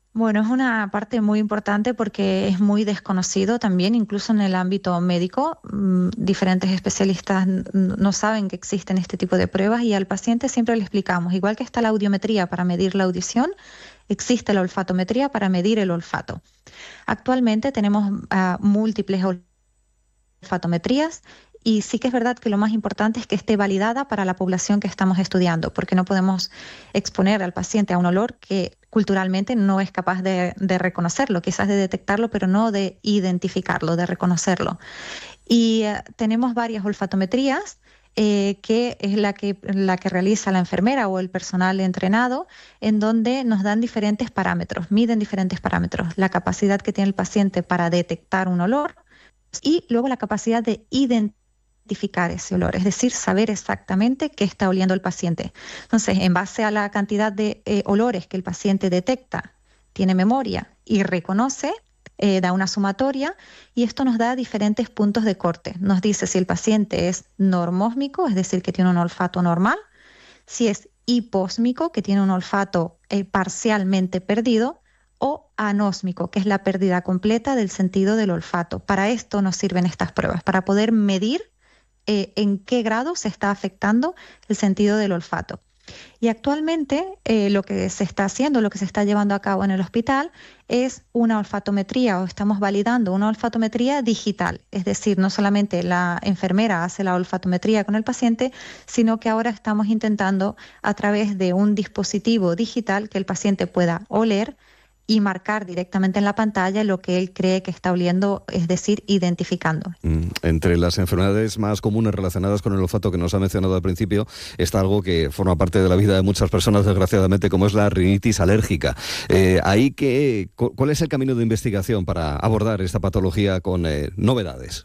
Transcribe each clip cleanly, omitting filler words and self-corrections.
Bueno, es una parte muy importante porque es muy desconocido también, incluso en el ámbito médico. Diferentes especialistas no saben que existen este tipo de pruebas y al paciente siempre le explicamos, igual que está la audiometría para medir la audición, existe la olfatometría para medir el olfato. Actualmente tenemos múltiples olfatometrías y sí que es verdad que lo más importante es que esté validada para la población que estamos estudiando, porque no podemos exponer al paciente a un olor que culturalmente no es capaz de reconocerlo, quizás de detectarlo, pero no de identificarlo, de reconocerlo. Y tenemos varias olfatometrías. Que es la que realiza la enfermera o el personal entrenado, en donde nos dan diferentes parámetros, miden diferentes parámetros, la capacidad que tiene el paciente para detectar un olor y luego la capacidad de identificar ese olor, es decir, saber exactamente qué está oliendo el paciente. Entonces, en base a la cantidad de olores que el paciente detecta, tiene memoria y reconoce, da una sumatoria y esto nos da diferentes puntos de corte. Nos dice si el paciente es normósmico, es decir, que tiene un olfato normal, si es hiposmico, que tiene un olfato parcialmente perdido, o anósmico, que es la pérdida completa del sentido del olfato. Para esto nos sirven estas pruebas, para poder medir en qué grado se está afectando el sentido del olfato. Y actualmente lo que se está haciendo, lo que se está llevando a cabo en el hospital es una olfatometría o estamos validando una olfatometría digital. Es decir, no solamente la enfermera hace la olfatometría con el paciente, sino que ahora estamos intentando a través de un dispositivo digital que el paciente pueda oler y marcar directamente en la pantalla lo que él cree que está oliendo, es decir, identificando. Entre las enfermedades más comunes relacionadas con el olfato que nos ha mencionado al principio está algo que forma parte de la vida de muchas personas, desgraciadamente, como es la rinitis alérgica. ¿Cuál es el camino de investigación para abordar esta patología con novedades?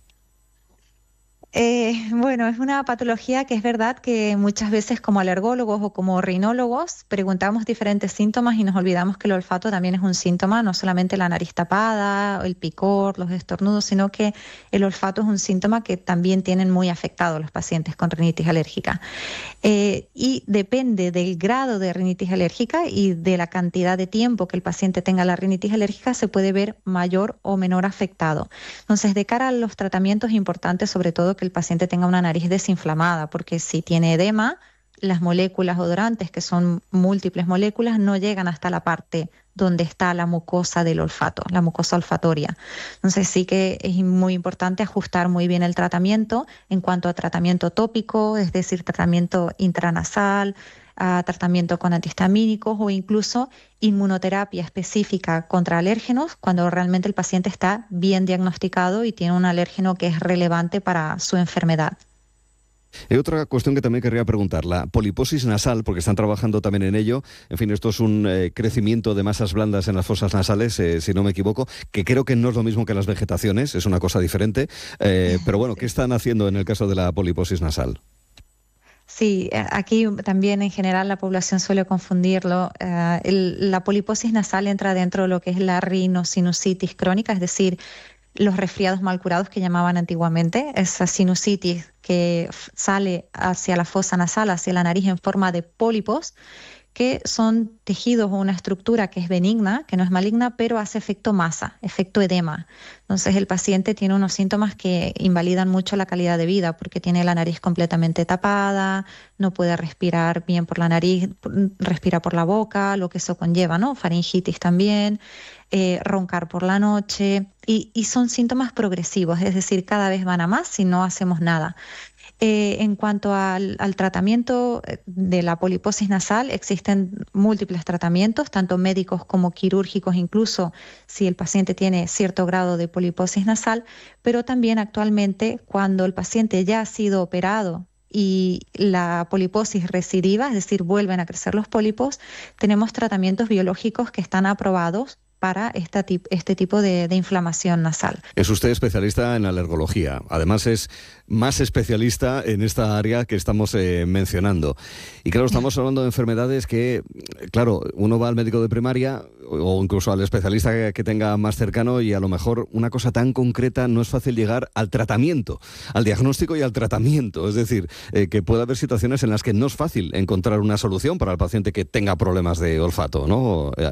Bueno, es una patología que es verdad que muchas veces como alergólogos o como rinólogos preguntamos diferentes síntomas y nos olvidamos que el olfato también es un síntoma, no solamente la nariz tapada, el picor, los estornudos, sino que el olfato es un síntoma que también tienen muy afectados los pacientes con rinitis alérgica. Y depende del grado de rinitis alérgica y de la cantidad de tiempo que el paciente tenga la rinitis alérgica, se puede ver mayor o menor afectado. Entonces, de cara a los tratamientos es importante sobre todo que el paciente tenga una nariz desinflamada, porque si tiene edema, las moléculas odorantes, que son múltiples moléculas, no llegan hasta la parte donde está la mucosa del olfato, la mucosa olfatoria. Entonces sí que es muy importante ajustar muy bien el tratamiento en cuanto a tratamiento tópico, es decir, tratamiento intranasal, a tratamiento con antihistamínicos o incluso inmunoterapia específica contra alérgenos cuando realmente el paciente está bien diagnosticado y tiene un alérgeno que es relevante para su enfermedad. Otra cuestión que también querría preguntar, la poliposis nasal, porque están trabajando también en ello. En fin, esto es un crecimiento de masas blandas en las fosas nasales, si no me equivoco, que creo que no es lo mismo que las vegetaciones, es una cosa diferente. Pero bueno, ¿qué están haciendo en el caso de la poliposis nasal? Sí, aquí también en general la población suele confundirlo. La poliposis nasal entra dentro de lo que es la rinosinusitis crónica, es decir, los resfriados mal curados que llamaban antiguamente, esa sinusitis que sale hacia la fosa nasal, hacia la nariz en forma de pólipos, que son tejidos o una estructura que es benigna, que no es maligna, pero hace efecto masa, efecto edema. Entonces el paciente tiene unos síntomas que invalidan mucho la calidad de vida porque tiene la nariz completamente tapada, no puede respirar bien por la nariz, respira por la boca, lo que eso conlleva, ¿no? Faringitis también, roncar por la noche y son síntomas progresivos, es decir, cada vez van a más si no hacemos nada. En cuanto al tratamiento de la poliposis nasal, existen múltiples tratamientos, tanto médicos como quirúrgicos, incluso si el paciente tiene cierto grado de poliposis nasal, pero también actualmente cuando el paciente ya ha sido operado y la poliposis recidiva, es decir, vuelven a crecer los pólipos, tenemos tratamientos biológicos que están aprobados para este tipo de inflamación nasal. Es usted especialista en alergología, además es más especialista en esta área que estamos mencionando. Y claro, estamos hablando de enfermedades que, claro, uno va al médico de primaria o incluso al especialista que tenga más cercano y a lo mejor una cosa tan concreta no es fácil llegar al tratamiento, al diagnóstico y al tratamiento. Es decir, que puede haber situaciones en las que no es fácil encontrar una solución para el paciente que tenga problemas de olfato, ¿no?